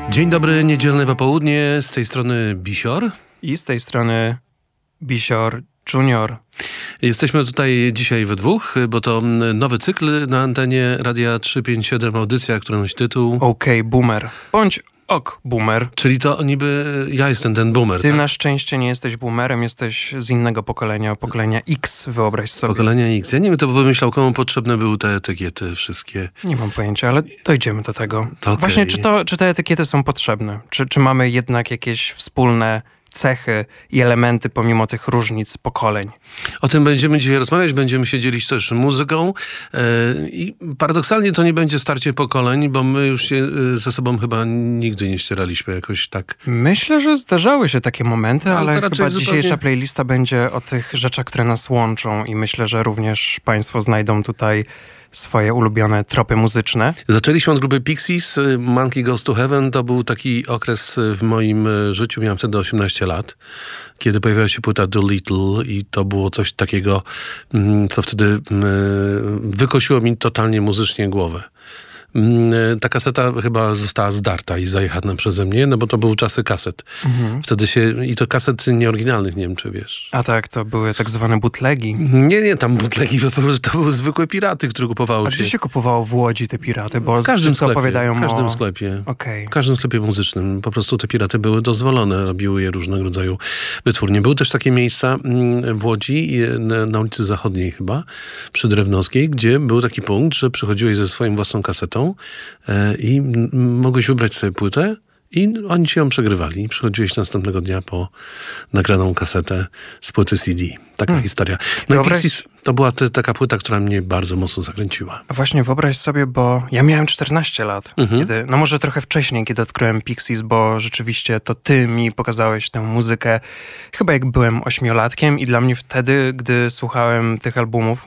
Dzień dobry, niedzielne popołudnie, z tej strony Bisior. I z tej strony Bisior Junior. Jesteśmy tutaj dzisiaj we dwóch, bo to nowy cykl na antenie Radia 357, audycja, która nosi tytuł Okej, boomer. Bądź boomer. Czyli to niby ja jestem ten boomer, Ty tak? na szczęście nie jesteś boomerem, jesteś z innego pokolenia X, wyobraź sobie. Pokolenia X. Ja nie wiem, to wymyślał, komu potrzebne były te etykiety wszystkie. Nie mam pojęcia, ale dojdziemy do tego. Okay. Właśnie, czy te etykiety są potrzebne? Czy mamy jednak jakieś wspólne cechy i elementy pomimo tych różnic pokoleń? O tym będziemy dzisiaj rozmawiać, będziemy się dzielić też muzyką i paradoksalnie to nie będzie starcie pokoleń, bo my już się ze sobą chyba nigdy nie ścieraliśmy jakoś tak. Myślę, że zdarzały się takie momenty, ale to chyba zupełnie... dzisiejsza playlista będzie o tych rzeczach, które nas łączą i myślę, że również państwo znajdą tutaj swoje ulubione tropy muzyczne. Zaczęliśmy od grupy Pixies, Monkey Goes to Heaven. To był taki okres w moim życiu, miałem wtedy 18 lat, kiedy pojawiła się płyta Doolittle i to było coś takiego, co wtedy wykosiło mi totalnie muzycznie głowę. Ta kaseta chyba została zdarta i zajechana przeze mnie, no bo to były czasy kaset. Wtedy i to kaset nieoryginalnych, nie wiem czy wiesz. A tak, to były tak zwane bootlegi. Nie, tam bootlegi, to były zwykłe piraty, które kupowało A się. gdzie się kupowało w Łodzi te piraty? Bo W każdym sklepie, opowiadają w każdym sklepie. Okay. W każdym sklepie muzycznym. Po prostu te piraty były dozwolone, robiły je różnego rodzaju wytwórnie. Były też takie miejsca w Łodzi, na ulicy Zachodniej chyba, przy Drewnowskiej, gdzie był taki punkt, że przychodziłeś ze swoją własną kasetą i mogłeś wybrać sobie płytę i oni ci ją przegrywali. Przychodziłeś następnego dnia po nagraną kasetę z płyty CD. Taka historia. No i Pixies to była taka płyta, która mnie bardzo mocno zakręciła. A właśnie wyobraź sobie, bo ja miałem 14 lat, kiedy, no może trochę wcześniej, kiedy odkryłem Pixies, bo rzeczywiście to ty mi pokazałeś tę muzykę chyba jak byłem 8-latkiem i dla mnie wtedy, gdy słuchałem tych albumów,